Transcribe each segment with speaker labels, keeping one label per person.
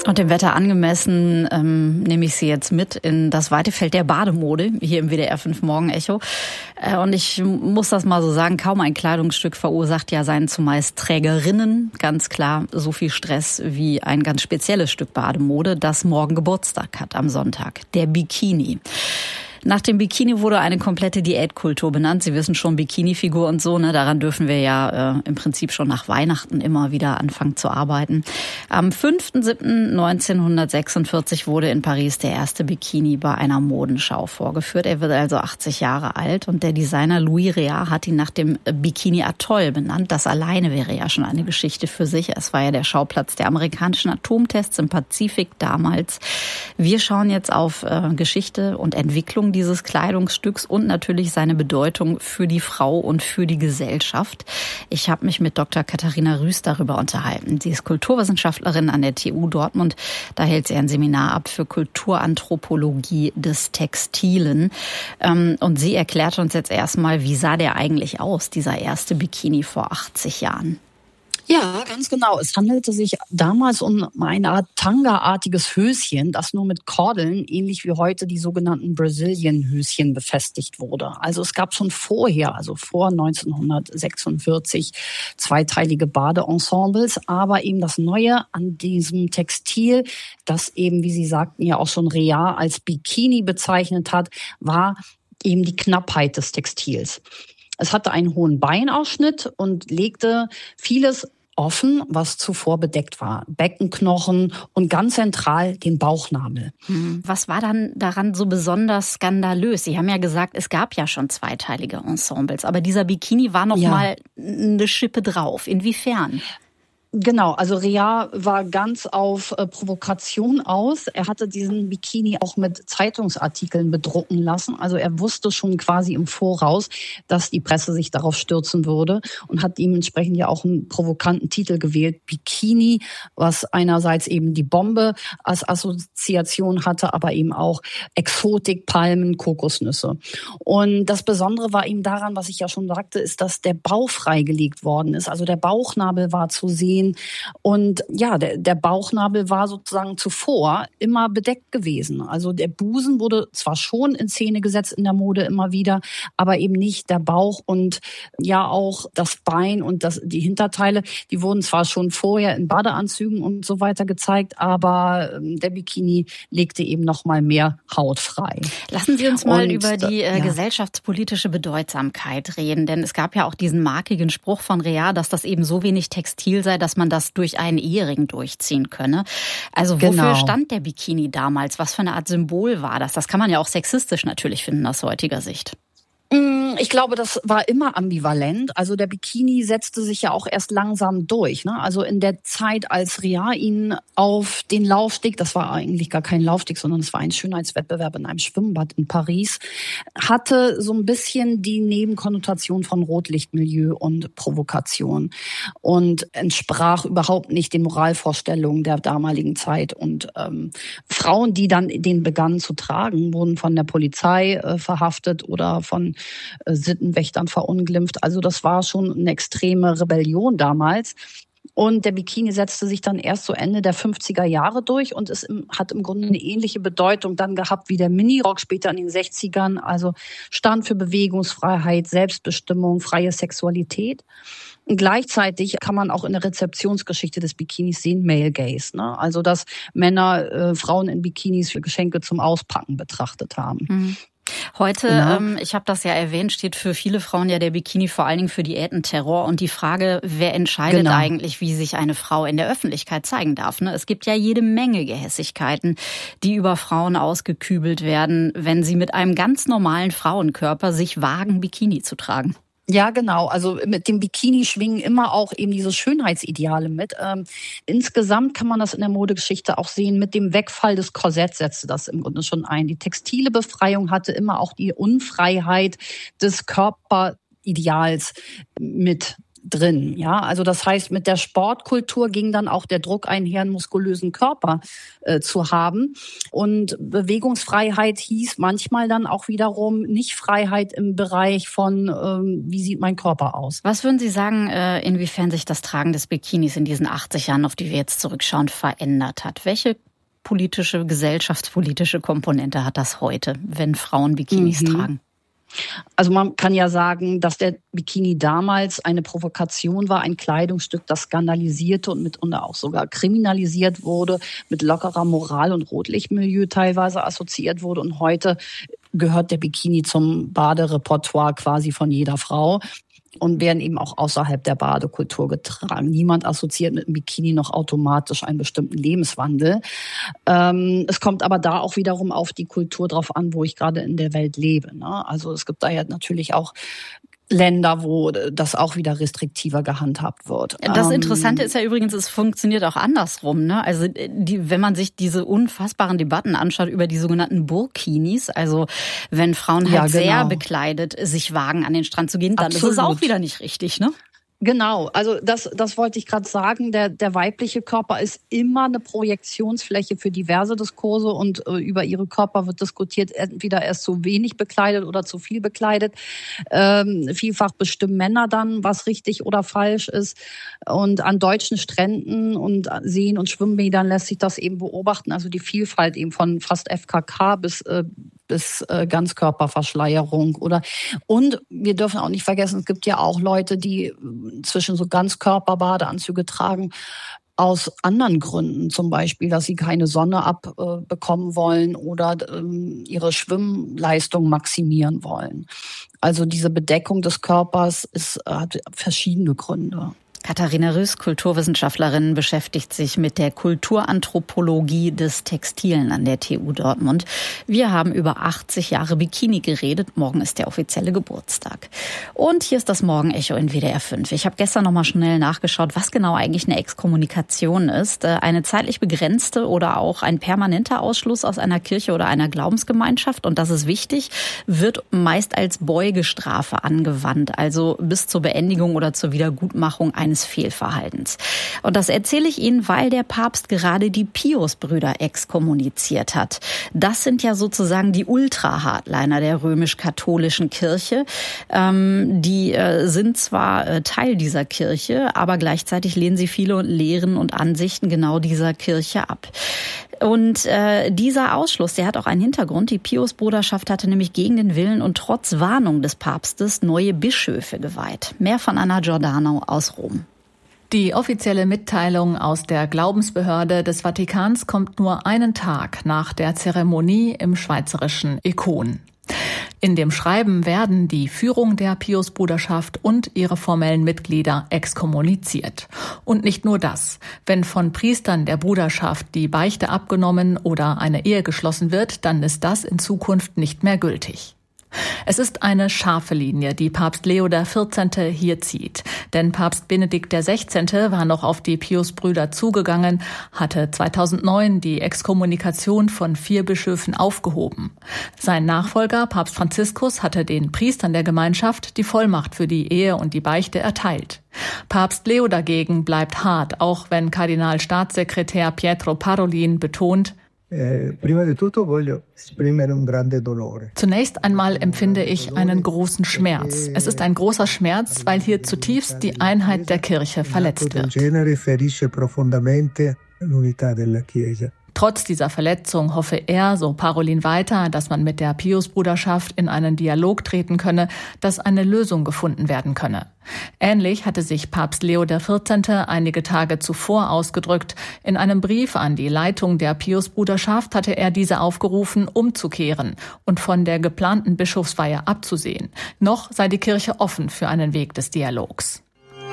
Speaker 1: Und dem Wetter angemessen nehme ich Sie jetzt mit in das weite Feld der Bademode hier im WDR 5 Morgen Echo. Und ich muss das mal so sagen, kaum ein Kleidungsstück verursacht ja seinen zumeist Trägerinnen ganz klar so viel Stress wie ein ganz spezielles Stück Bademode, das morgen Geburtstag hat am Sonntag, der Bikini. Nach dem Bikini wurde eine komplette Diätkultur benannt. Sie wissen schon, Bikini-Figur und so, ne? Daran dürfen wir ja im Prinzip schon nach Weihnachten immer wieder anfangen zu arbeiten. Am 5.7.1946 wurde in Paris der erste Bikini bei einer Modenschau vorgeführt. Er wird also 80 Jahre alt und der Designer Louis Réard hat ihn nach dem Bikini Atoll benannt. Das alleine wäre ja schon eine Geschichte für sich. Es war ja der Schauplatz der amerikanischen Atomtests im Pazifik damals. Wir schauen jetzt auf Geschichte und Entwicklung dieses Kleidungsstücks und natürlich seine Bedeutung für die Frau und für die Gesellschaft. Ich habe mich mit Dr. Katharina Rüß darüber unterhalten. Sie ist Kulturwissenschaftlerin an der TU Dortmund. Da hält sie ein Seminar ab für Kulturanthropologie des Textilen. Und sie erklärt uns jetzt erstmal, wie sah der eigentlich aus, dieser erste Bikini vor 80 Jahren?
Speaker 2: Ja, ganz genau. Es handelte sich damals um eine Art Tanga-artiges Höschen, das nur mit Kordeln, ähnlich wie heute die sogenannten Brazilian-Höschen, befestigt wurde. Also es gab schon vorher, also vor 1946, zweiteilige Badeensembles, aber eben das Neue an diesem Textil, das eben, wie Sie sagten, ja auch schon Réard als Bikini bezeichnet hat, war eben die Knappheit des Textils. Es hatte einen hohen Beinausschnitt und legte vieles offen, was zuvor bedeckt war. Beckenknochen und ganz zentral den Bauchnabel.
Speaker 1: Was war dann daran so besonders skandalös? Sie haben ja gesagt, es gab ja schon zweiteilige Ensembles, aber dieser Bikini war noch mal eine Schippe drauf. Inwiefern?
Speaker 2: Genau, also Réard war ganz auf Provokation aus. Er hatte diesen Bikini auch mit Zeitungsartikeln bedrucken lassen. Also er wusste schon quasi im Voraus, dass die Presse sich darauf stürzen würde und hat ihm entsprechend ja auch einen provokanten Titel gewählt, Bikini, was einerseits eben die Bombe als Assoziation hatte, aber eben auch Exotik, Palmen, Kokosnüsse. Und das Besondere war ihm daran, was ich ja schon sagte, ist, dass der Bauch freigelegt worden ist. Also der Bauchnabel war zu sehen. Und ja, der Bauchnabel war sozusagen zuvor immer bedeckt gewesen. Also der Busen wurde zwar schon in Szene gesetzt in der Mode immer wieder, aber eben nicht der Bauch und ja auch das Bein und die Hinterteile, die wurden zwar schon vorher in Badeanzügen und so weiter gezeigt, aber der Bikini legte eben noch mal mehr Haut frei.
Speaker 1: Lassen Sie uns mal über die gesellschaftspolitische Bedeutsamkeit reden, denn es gab ja auch diesen markigen Spruch von Réard, dass das eben so wenig Textil sei, dass man das durch einen Ehering durchziehen könne. Also wofür stand der Bikini damals? Was für eine Art Symbol war das? Das kann man ja auch sexistisch natürlich finden aus heutiger Sicht.
Speaker 2: Ich glaube, das war immer ambivalent. Also der Bikini setzte sich ja auch erst langsam durch, ne? Also in der Zeit, als Réard ihn auf den Laufsteg, das war eigentlich gar kein Laufsteg, sondern es war ein Schönheitswettbewerb in einem Schwimmbad in Paris, hatte so ein bisschen die Nebenkonnotation von Rotlichtmilieu und Provokation und entsprach überhaupt nicht den Moralvorstellungen der damaligen Zeit. Und Frauen, die dann den begannen zu tragen, wurden von der Polizei verhaftet oder von Sittenwächtern verunglimpft. Also das war schon eine extreme Rebellion damals. Und der Bikini setzte sich dann erst so Ende der 50er Jahre durch und es hat im Grunde eine ähnliche Bedeutung dann gehabt wie der Minirock später in den 60ern. Also stand für Bewegungsfreiheit, Selbstbestimmung, freie Sexualität. Und gleichzeitig kann man auch in der Rezeptionsgeschichte des Bikinis sehen, Male Gaze, ne? Also dass Männer Frauen in Bikinis für Geschenke zum Auspacken betrachtet haben.
Speaker 1: Heute, ich habe das ja erwähnt, steht für viele Frauen ja der Bikini vor allen Dingen für Diätenterror und die Frage, wer entscheidet eigentlich, wie sich eine Frau in der Öffentlichkeit zeigen darf. Ne? Es gibt ja jede Menge Gehässigkeiten, die über Frauen ausgekübelt werden, wenn sie mit einem ganz normalen Frauenkörper sich wagen, Bikini zu tragen.
Speaker 2: Ja, genau. Also mit dem Bikini schwingen immer auch eben diese Schönheitsideale mit. Insgesamt kann man das in der Modegeschichte auch sehen. Mit dem Wegfall des Korsetts setzte das im Grunde schon ein. Die textile Befreiung hatte immer auch die Unfreiheit des Körperideals mit drin. Ja, also das heißt, mit der Sportkultur ging dann auch der Druck einher, einen muskulösen Körper zu haben. Und Bewegungsfreiheit hieß manchmal dann auch wiederum nicht Freiheit im Bereich von, wie sieht mein Körper aus.
Speaker 1: Was würden Sie sagen, inwiefern sich das Tragen des Bikinis in diesen 80 Jahren, auf die wir jetzt zurückschauen, verändert hat? Welche politische, gesellschaftspolitische Komponente hat das heute, wenn Frauen Bikinis tragen?
Speaker 2: Also man kann ja sagen, dass der Bikini damals eine Provokation war, ein Kleidungsstück, das skandalisierte und mitunter auch sogar kriminalisiert wurde, mit lockerer Moral und Rotlichtmilieu teilweise assoziiert wurde. Und heute gehört der Bikini zum Baderepertoire quasi von jeder Frau und werden eben auch außerhalb der Badekultur getragen. Niemand assoziiert mit dem Bikini noch automatisch einen bestimmten Lebenswandel. Es kommt aber da auch wiederum auf die Kultur drauf an, wo ich gerade in der Welt lebe. Ne? Also es gibt da ja natürlich auch Länder, wo das auch wieder restriktiver gehandhabt wird.
Speaker 1: Das Interessante ist ja übrigens, es funktioniert auch andersrum. Ne? Also wenn man sich diese unfassbaren Debatten anschaut über die sogenannten Burkinis, also wenn Frauen halt sehr bekleidet sich wagen, an den Strand zu gehen, dann ist es auch wieder nicht richtig, ne?
Speaker 2: Genau, also das wollte ich gerade sagen. Der weibliche Körper ist immer eine Projektionsfläche für diverse Diskurse und über ihre Körper wird diskutiert, entweder erst zu wenig bekleidet oder zu viel bekleidet. Vielfach bestimmen Männer dann, was richtig oder falsch ist. Und an deutschen Stränden und Seen und Schwimmbädern lässt sich das eben beobachten. Also die Vielfalt eben von fast FKK bis Ganzkörperverschleierung und wir dürfen auch nicht vergessen, es gibt ja auch Leute, die zwischen so Ganzkörperbadeanzüge tragen aus anderen Gründen, zum Beispiel, dass sie keine Sonne abbekommen wollen oder ihre Schwimmleistung maximieren wollen. Also diese Bedeckung des Körpers hat verschiedene Gründe.
Speaker 1: Katharina Rüß, Kulturwissenschaftlerin, beschäftigt sich mit der Kulturanthropologie des Textilen an der TU Dortmund. Wir haben über 80 Jahre Bikini geredet. Morgen ist der offizielle Geburtstag. Und hier ist das Morgenecho in WDR 5. Ich habe gestern noch mal schnell nachgeschaut, was genau eigentlich eine Exkommunikation ist. Eine zeitlich begrenzte oder auch ein permanenter Ausschluss aus einer Kirche oder einer Glaubensgemeinschaft. Und das ist wichtig, wird meist als Beugestrafe angewandt. Also bis zur Beendigung oder zur Wiedergutmachung eines Fehlverhaltens. Und das erzähle ich Ihnen, weil der Papst gerade die Pius-Brüder exkommuniziert hat. Das sind ja sozusagen die Ultra-Hardliner der römisch-katholischen Kirche. Die sind zwar Teil dieser Kirche, aber gleichzeitig lehnen sie viele Lehren und Ansichten genau dieser Kirche ab. Und dieser Ausschluss, der hat auch einen Hintergrund. Die Pius-Bruderschaft hatte nämlich gegen den Willen und trotz Warnung des Papstes neue Bischöfe geweiht. Mehr von Anna Giordano aus Rom.
Speaker 3: Die offizielle Mitteilung aus der Glaubensbehörde des Vatikans kommt nur einen Tag nach der Zeremonie im schweizerischen Ekon. In dem Schreiben werden die Führung der Pius-Bruderschaft und ihre formellen Mitglieder exkommuniziert. Und nicht nur das. Wenn von Priestern der Bruderschaft die Beichte abgenommen oder eine Ehe geschlossen wird, dann ist das in Zukunft nicht mehr gültig. Es ist eine scharfe Linie, die Papst Leo XIV. Hier zieht. Denn Papst Benedikt XVI. War noch auf die Pius-Brüder zugegangen, hatte 2009 die Exkommunikation von 4 Bischöfen aufgehoben. Sein Nachfolger, Papst Franziskus, hatte den Priestern der Gemeinschaft die Vollmacht für die Ehe und die Beichte erteilt. Papst Leo dagegen bleibt hart, auch wenn Kardinalstaatssekretär Pietro Parolin betont, zunächst einmal empfinde ich einen großen Schmerz. Es ist ein großer Schmerz, weil hier zutiefst die Einheit der Kirche verletzt wird. Trotz dieser Verletzung hoffe er, so Parolin weiter, dass man mit der Pius-Bruderschaft in einen Dialog treten könne, dass eine Lösung gefunden werden könne. Ähnlich hatte sich Papst Leo XIV. Einige Tage zuvor ausgedrückt. In einem Brief an die Leitung der Pius-Bruderschaft hatte er diese aufgerufen, umzukehren und von der geplanten Bischofsweihe abzusehen. Noch sei die Kirche offen für einen Weg des Dialogs.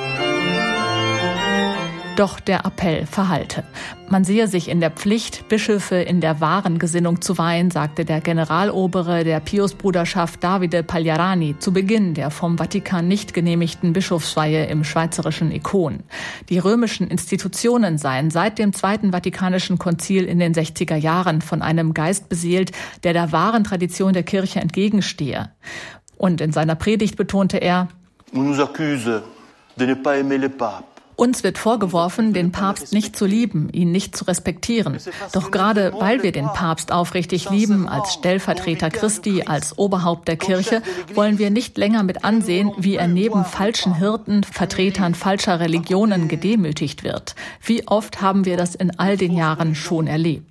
Speaker 3: Doch der Appell verhallte. Man sehe sich in der Pflicht, Bischöfe in der wahren Gesinnung zu weihen, sagte der Generalobere der Pius-Bruderschaft Davide Pagliarani zu Beginn der vom Vatikan nicht genehmigten Bischofsweihe im schweizerischen Ekon. Die römischen Institutionen seien seit dem Zweiten Vatikanischen Konzil in den 60er Jahren von einem Geist beseelt, der der wahren Tradition der Kirche entgegenstehe. Und in seiner Predigt betonte er,
Speaker 4: de ne pas aimer le pape.
Speaker 3: Uns wird vorgeworfen, den Papst nicht zu lieben, ihn nicht zu respektieren. Doch gerade weil wir den Papst aufrichtig lieben, als Stellvertreter Christi, als Oberhaupt der Kirche, wollen wir nicht länger mit ansehen, wie er neben falschen Hirten, Vertretern falscher Religionen gedemütigt wird. Wie oft haben wir das in all den Jahren schon erlebt?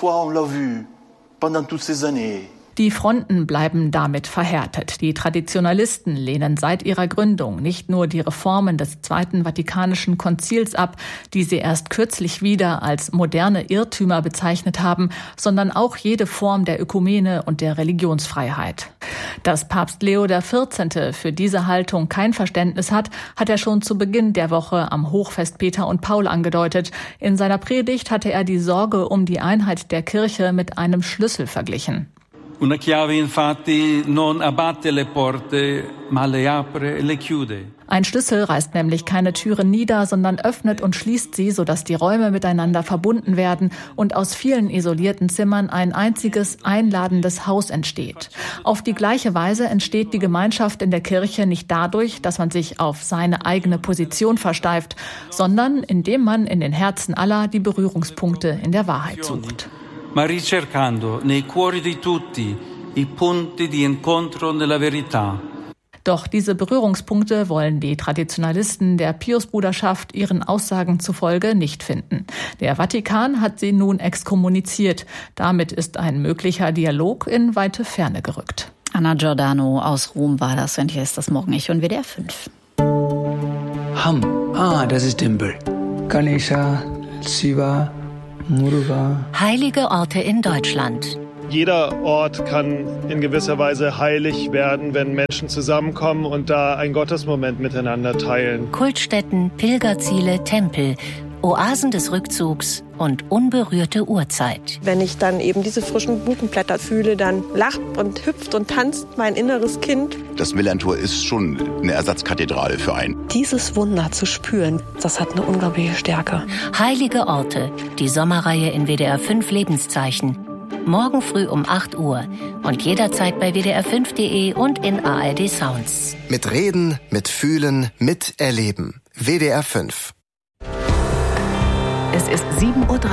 Speaker 3: Die Fronten bleiben damit verhärtet. Die Traditionalisten lehnen seit ihrer Gründung nicht nur die Reformen des Zweiten Vatikanischen Konzils ab, die sie erst kürzlich wieder als moderne Irrtümer bezeichnet haben, sondern auch jede Form der Ökumene und der Religionsfreiheit. Dass Papst Leo XIV. Für diese Haltung kein Verständnis hat, hat er schon zu Beginn der Woche am Hochfest Peter und Paul angedeutet. In seiner Predigt hatte er die Sorge um die Einheit der Kirche mit einem Schlüssel verglichen.
Speaker 5: Una chiave infatti non abbatte le porte, ma le apre e le chiude.
Speaker 3: Ein Schlüssel reißt nämlich keine Türen nieder, sondern öffnet und schließt sie, sodass die Räume miteinander verbunden werden und aus vielen isolierten Zimmern ein einziges, einladendes Haus entsteht. Auf die gleiche Weise entsteht die Gemeinschaft in der Kirche nicht dadurch, dass man sich auf seine eigene Position versteift, sondern indem man in den Herzen aller die Berührungspunkte in der Wahrheit sucht.
Speaker 5: Ma ricercando nei cuori di tutti i punti di incontro nella verità.
Speaker 3: Doch diese Berührungspunkte wollen die Traditionalisten der Piusbruderschaft ihren Aussagen zufolge nicht finden. Der Vatikan hat sie nun exkommuniziert. Damit ist ein möglicher Dialog in weite Ferne gerückt.
Speaker 1: Anna Giordano aus Rom war das, und hier ist das Morgenecho in WDR 5.
Speaker 6: Das ist Dimbel. Ganesha, Shiva, Muruga.
Speaker 7: Heilige Orte in Deutschland.
Speaker 8: Jeder Ort kann in gewisser Weise heilig werden, wenn Menschen zusammenkommen und da einen Gottesmoment miteinander teilen.
Speaker 7: Kultstätten, Pilgerziele, Tempel, Oasen des Rückzugs und unberührte Urzeit.
Speaker 9: Wenn ich dann eben diese frischen Buchenblätter fühle, dann lacht und hüpft und tanzt mein inneres Kind.
Speaker 10: Das Millerntor ist schon eine Ersatzkathedrale für einen.
Speaker 9: Dieses Wunder zu spüren, das hat eine unglaubliche Stärke.
Speaker 7: Heilige Orte, die Sommerreihe in WDR 5 Lebenszeichen. Morgen früh um 8 Uhr und jederzeit bei wdr5.de und in ARD Sounds.
Speaker 11: Mit Reden, mit Fühlen, mit Erleben. WDR 5.
Speaker 12: Es ist 7:30 Uhr.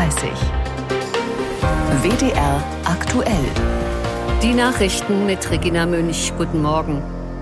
Speaker 12: WDR aktuell.
Speaker 13: Die Nachrichten mit Regina Münch. Guten Morgen.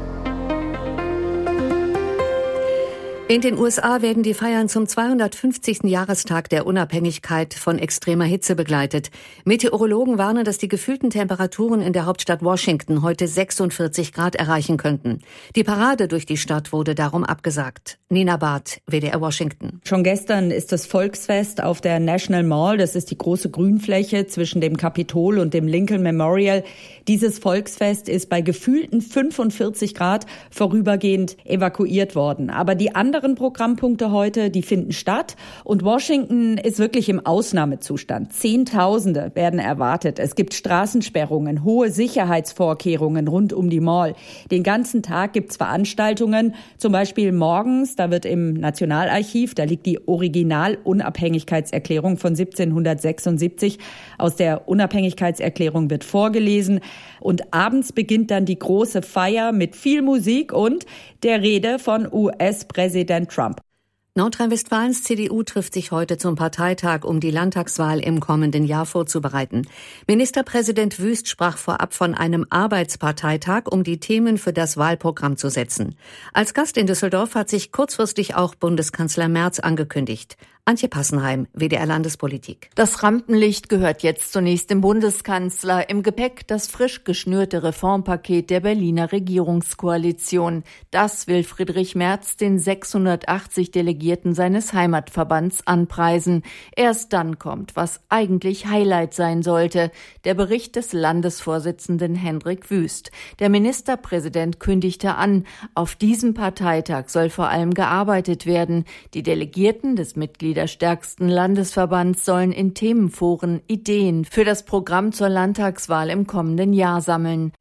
Speaker 13: In den USA werden die Feiern zum 250. Jahrestag der Unabhängigkeit von extremer Hitze begleitet. Meteorologen warnen, dass die gefühlten Temperaturen in der Hauptstadt Washington heute 46 Grad erreichen könnten. Die Parade durch die Stadt wurde darum abgesagt. Nina Barth, WDR Washington.
Speaker 14: Schon gestern ist das Volksfest auf der National Mall. Das ist die große Grünfläche zwischen dem Kapitol und dem Lincoln Memorial. Dieses Volksfest ist bei gefühlten 45 Grad vorübergehend evakuiert worden. Aber die anderen Programmpunkte heute, die finden statt. Und Washington ist wirklich im Ausnahmezustand. Zehntausende werden erwartet. Es gibt Straßensperrungen, hohe Sicherheitsvorkehrungen rund um die Mall. Den ganzen Tag gibt's Veranstaltungen. Zum Beispiel morgens, da wird im Nationalarchiv, da liegt die Original-Unabhängigkeitserklärung von 1776. Aus der Unabhängigkeitserklärung wird vorgelesen. Und abends beginnt dann die große Feier mit viel Musik und der Rede von US-Präsident Trump.
Speaker 13: Nordrhein-Westfalens CDU trifft sich heute zum Parteitag, um die Landtagswahl im kommenden Jahr vorzubereiten. Ministerpräsident Wüst sprach vorab von einem Arbeitsparteitag, um die Themen für das Wahlprogramm zu setzen. Als Gast in Düsseldorf hat sich kurzfristig auch Bundeskanzler Merz angekündigt. Antje Passenheim, WDR Landespolitik.
Speaker 3: Das Rampenlicht gehört jetzt zunächst dem Bundeskanzler. Im Gepäck das frisch geschnürte Reformpaket der Berliner Regierungskoalition. Das will Friedrich Merz den 680 Delegierten seines Heimatverbands anpreisen. Erst dann kommt, was eigentlich Highlight sein sollte, der Bericht des Landesvorsitzenden Hendrik Wüst. Der Ministerpräsident kündigte an, auf diesem Parteitag soll vor allem gearbeitet werden. Die Delegierten des mitgliederstärksten Landesverbands sollen in Themenforen Ideen für das Programm zur Landtagswahl im kommenden Jahr sammeln.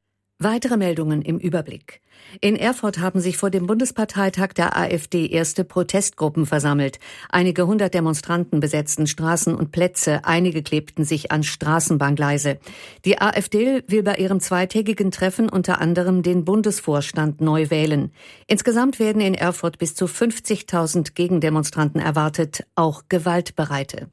Speaker 13: Weitere Meldungen im Überblick. In Erfurt haben sich vor dem Bundesparteitag der AfD erste Protestgruppen versammelt. Einige hundert Demonstranten besetzten Straßen und Plätze, einige klebten sich an Straßenbahngleise. Die AfD will bei ihrem zweitägigen Treffen unter anderem den Bundesvorstand neu wählen. Insgesamt werden in Erfurt bis zu 50.000 Gegendemonstranten erwartet, auch Gewaltbereite.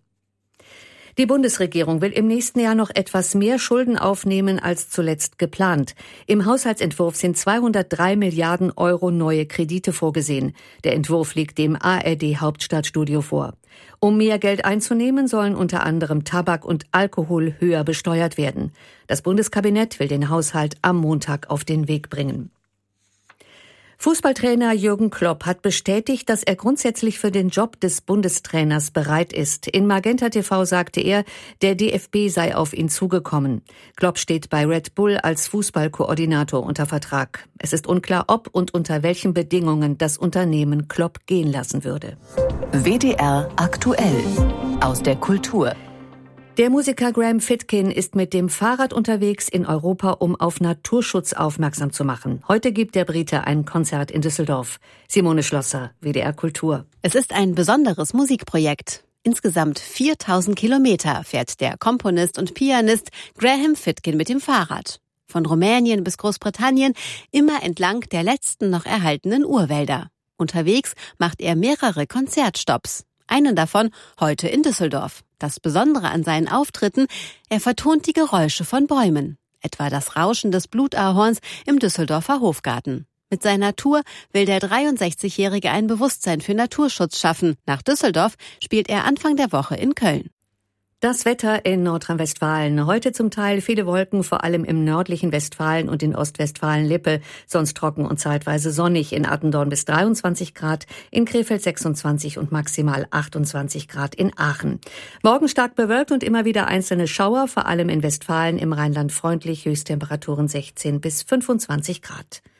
Speaker 13: Die Bundesregierung will im nächsten Jahr noch etwas mehr Schulden aufnehmen als zuletzt geplant. Im Haushaltsentwurf sind 203 Milliarden Euro neue Kredite vorgesehen. Der Entwurf liegt dem ARD-Hauptstadtstudio vor. Um mehr Geld einzunehmen, sollen unter anderem Tabak und Alkohol höher besteuert werden. Das Bundeskabinett will den Haushalt am Montag auf den Weg bringen. Fußballtrainer Jürgen Klopp hat bestätigt, dass er grundsätzlich für den Job des Bundestrainers bereit ist. In Magenta TV sagte er, der DFB sei auf ihn zugekommen. Klopp steht bei Red Bull als Fußballkoordinator unter Vertrag. Es ist unklar, ob und unter welchen Bedingungen das Unternehmen Klopp gehen lassen würde.
Speaker 12: WDR aktuell aus der Kultur.
Speaker 13: Der Musiker Graham Fitkin ist mit dem Fahrrad unterwegs in Europa, um auf Naturschutz aufmerksam zu machen. Heute gibt der Brite ein Konzert in Düsseldorf. Simone Schlosser, WDR Kultur.
Speaker 4: Es ist ein besonderes Musikprojekt. Insgesamt 4000 Kilometer fährt der Komponist und Pianist Graham Fitkin mit dem Fahrrad. Von Rumänien bis Großbritannien, immer entlang der letzten noch erhaltenen Urwälder. Unterwegs macht er mehrere Konzertstopps. Einen davon heute in Düsseldorf. Das Besondere an seinen Auftritten, er vertont die Geräusche von Bäumen. Etwa das Rauschen des Blutahorns im Düsseldorfer Hofgarten. Mit seiner Tour will der 63-Jährige ein Bewusstsein für Naturschutz schaffen. Nach Düsseldorf spielt er Anfang der Woche in Köln.
Speaker 13: Das Wetter in Nordrhein-Westfalen. Heute zum Teil viele Wolken, vor allem im nördlichen Westfalen und in Ostwestfalen-Lippe. Sonst trocken und zeitweise sonnig. In Attendorn bis 23 Grad, in Krefeld 26 und maximal 28 Grad in Aachen. Morgen stark bewölkt und immer wieder einzelne Schauer, vor allem in Westfalen, im Rheinland freundlich. Höchsttemperaturen 16 bis 25 Grad.